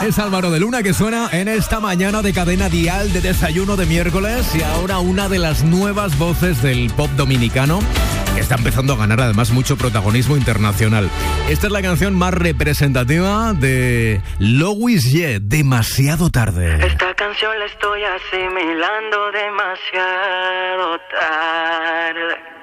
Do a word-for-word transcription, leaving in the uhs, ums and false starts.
Es Álvaro de Luna que suena en esta mañana de cadena dial de desayuno de miércoles, y ahora una de las nuevas voces del pop dominicano que está empezando a ganar además mucho protagonismo internacional. Esta es la canción más representativa de Louis J, Demasiado Tarde. Esta canción la estoy asimilando demasiado tarde.